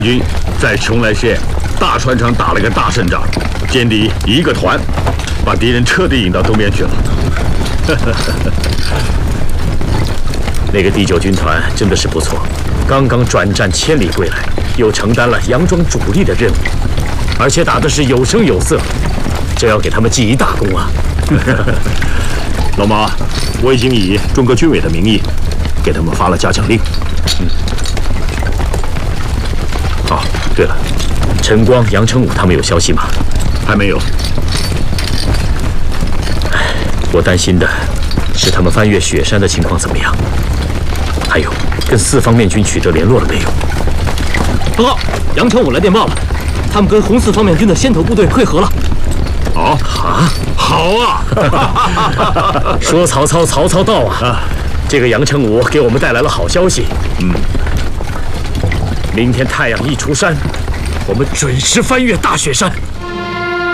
军在邛崃县大船上打了个大胜仗，歼敌一个团，把敌人彻底引到东边去了。 那个第9军团真的是不错，刚刚转战千里归来，又承担了佯装主力的任务，而且打的是有声有色，这要给他们记一大功啊！ 老马，我已经以中革军委的名义给他们发了加强令。 哦，对了，陈光、杨成武他们有消息吗？ 还没有。 我担心的是他们翻越雪山的情况怎么样，还有跟4方面军取得联络了没有？ 报告，杨成武来电报了，他们跟红4方面军的先头部队会合了。 好啊，好啊！ 说曹操，曹操到啊！这个杨成武给我们带来了好消息。明天太阳一出山，我们准时翻越大雪山。